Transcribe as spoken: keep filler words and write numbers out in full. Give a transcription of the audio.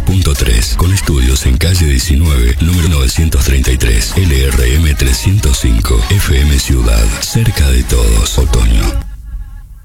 punto tres, con estudios en calle diecinueve, número novecientos treinta y tres, L R M trescientos cinco, F M Ciudad, cerca de todos. Otoño